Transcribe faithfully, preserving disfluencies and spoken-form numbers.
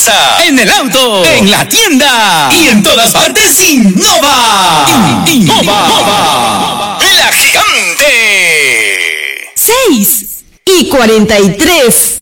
casa, en el auto, en la tienda y en todas partes. Innova. Innova. La Gigante. seis y cuarenta y tres.